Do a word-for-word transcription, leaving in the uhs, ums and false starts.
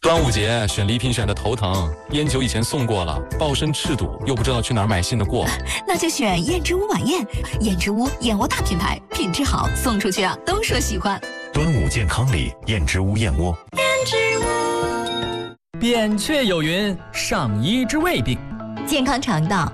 端午节选礼品选的头疼，烟酒以前送过了，抱身赤赌，又不知道去哪儿买新的过。 那就选燕之屋晚宴，燕之屋燕窝大品牌，品质好，送出去啊都说喜欢。 端午健康礼，燕之屋燕窝。 燕之屋。 扁鹊有云：上医之未病， 健康肠道